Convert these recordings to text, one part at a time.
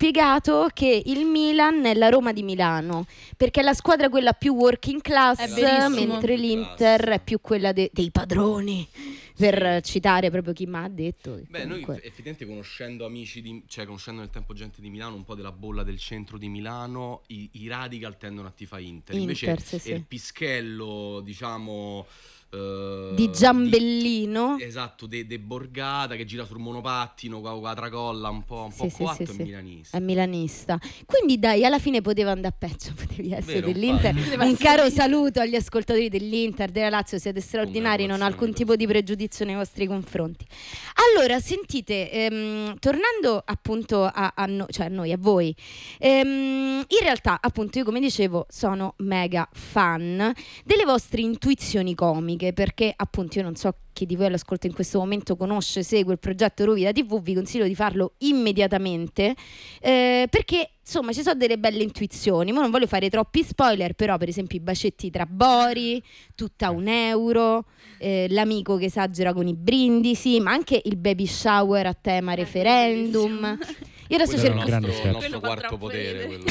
spiegato che il Milan è la Roma di Milano, perché è la squadra quella più working class, mentre l'Inter è più quella dei padroni, per citare proprio chi mi ha detto. Beh, comunque... noi effettivamente conoscendo conoscendo nel tempo gente di Milano, un po' della bolla del centro di Milano, i radical tendono a tifare Inter. Invece il Pischello, diciamo... di Giambellino, esatto, de Borgata che gira sul monopattino con la tracolla un po' coatto, è milanista. È milanista. Quindi dai, alla fine poteva andare peggio, potevi essere dell'Inter. Un caro saluto agli ascoltatori dell'Inter, della Lazio, siete straordinari, non ho alcun tipo di pregiudizio nei vostri confronti. Allora, sentite, tornando appunto a voi, in realtà appunto io, come dicevo, sono mega fan delle vostre intuizioni comiche, perché appunto io non so chi di voi all'ascolto in questo momento conosce, segue il progetto Rovida TV, vi consiglio di farlo immediatamente, perché insomma ci sono delle belle intuizioni. Ma non voglio fare troppi spoiler, però per esempio i bacetti tra Bori, tutta €1, l'amico che esagera con i brindisi, ma anche il baby shower a tema referendum. Io adesso cerco il nostro quarto potere, quello.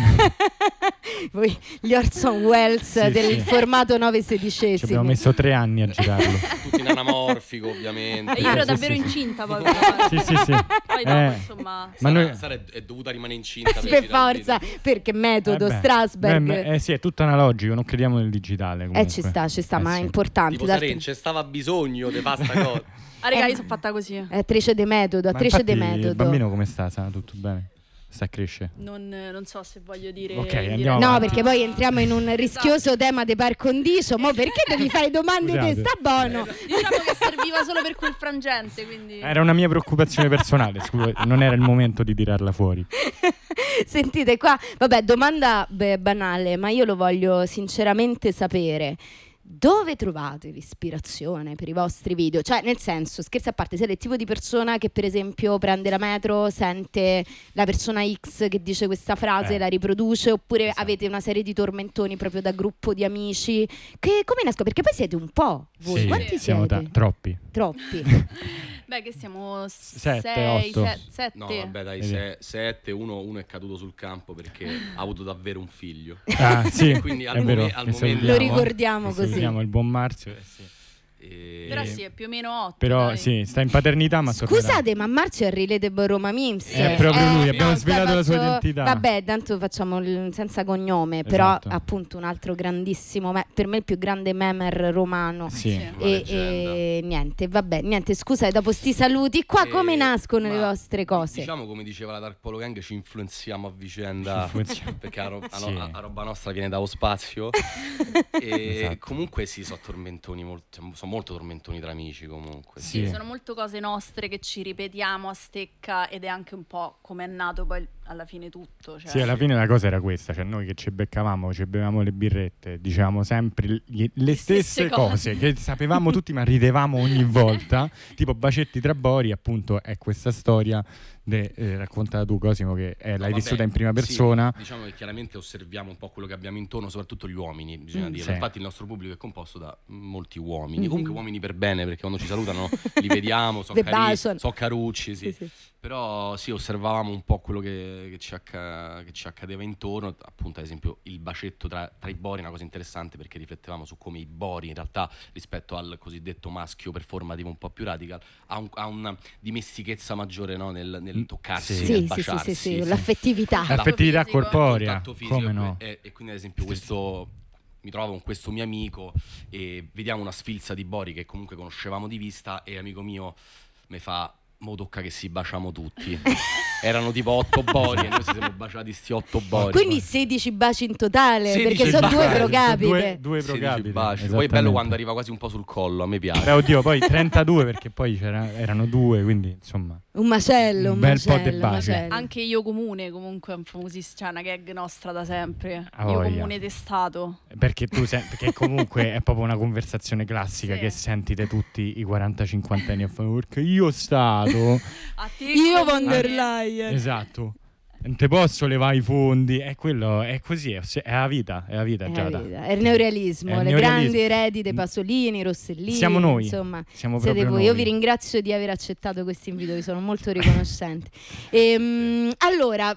Voi gli Orson Welles del formato 9/16. Ci abbiamo messo 3 anni a girarlo. Tutti in anamorfico, ovviamente. E io ero davvero incinta poi. Sì. Poi dopo, insomma, ma Sara è dovuta rimanere incinta per forza, perché metodo Strasberg. Sì, è tutto analogico, non crediamo nel digitale comunque. Ci sta, ma è importante. Tipo Saren, c'è stava bisogno di fare sta cosa. raga, io sono fatta così. È attrice de metodo, Il bambino come sta? Sta tutto bene? Sta a crescere? Non so se voglio dire. Ok, andiamo No, perché poi entriamo in un rischioso tema di par condicio. Mo perché devi fare domande di sta buono? Diciamo che serviva solo per quel frangente, quindi... Era una mia preoccupazione personale, scusa, non era il momento di tirarla fuori. Sentite qua, vabbè, domanda banale, ma io lo voglio sinceramente sapere. Dove trovate l'ispirazione per i vostri video? Cioè, nel senso, scherzi a parte, siete il tipo di persona che per esempio prende la metro, sente la persona X che dice questa frase, la riproduce, oppure avete una serie di tormentoni proprio da gruppo di amici? Che come nascono? Perché poi siete un po', voi. Quanti siete? Troppi. Beh, che siamo 7. No, vabbè, dai, 7. Uno è caduto sul campo perché ha avuto davvero un figlio. Sì, quindi al momento lo ricordiamo così. Il buon Marzio, sì. Però sì, è più o meno 8. Però dai. sì, sta in paternità, ma scusate, ma Marzio è Relatable Roma Memes. È proprio lui, abbiamo svelato la sua identità. Vabbè, tanto facciamo senza cognome, però appunto un altro grandissimo, per me il più grande memer romano. Sì. E niente, vabbè, scusa, dopo sti saluti qua come nascono le vostre cose? Diciamo, come diceva la Dark Polo Gang, ci influenziamo a vicenda perché la roba nostra viene dallo spazio. E comunque sì, sono tormentoni molto tormentoni tra amici comunque. Sì, sono molto cose nostre che ci ripetiamo a stecca, ed è anche un po' come è nato poi alla fine tutto. Cioè. Sì, alla fine la cosa era questa, cioè noi che ci beccavamo, ci bevevamo le birrette, dicevamo sempre le stesse cose che sapevamo tutti, ma ridevamo ogni volta. Tipo Bacetti tra Bori, appunto, è questa storia raccontata tu, Cosimo, che l'hai vissuta in prima persona. Sì, diciamo che chiaramente osserviamo un po' quello che abbiamo intorno, soprattutto gli uomini, bisogna dire. Infatti il nostro pubblico è composto da molti uomini, comunque uomini per bene, perché quando ci salutano li vediamo, sono carucci, sì. Però sì, osservavamo un po' quello che ci accadeva intorno. Appunto, ad esempio, il bacetto tra i Bori è una cosa interessante, perché riflettevamo su come i Bori in realtà, rispetto al cosiddetto maschio performativo un po' più radical, ha una dimestichezza maggiore, no? nel toccarsi, nel baciarsi. Sì. L'affettività corporea, come no? E quindi ad esempio mi trovo con questo mio amico e vediamo una sfilza di Bori che comunque conoscevamo di vista, e amico mio mi fa: mo tocca che si baciamo tutti. Erano tipo 8 Bori e noi ci siamo baciati sti 8 Bori. Quindi 16 baci in totale, perché sono 2 pro capite. 2 pro capite. Poi è bello quando arriva quasi un po' sul collo, a me piace. Beh, oddio, poi 32, perché poi erano 2, quindi insomma un macello, un bel po' di baci. Anche Io Comune comunque è un famosissimo, cioè una gag nostra da sempre. Io Comune testato. Perché perché comunque è proprio una conversazione classica che sentite tutti i 40-50 anni a fare, perché io stato io von der Leyen. Esatto. Non te posso levare i fondi, è quello, è così, è la vita, Giada. È il neorealismo, le grandi eredi dei Pasolini, Rossellini. Siamo noi, insomma, siamo siete proprio voi. noi. Io vi ringrazio di aver accettato questo invito, vi sono molto riconoscente. Allora,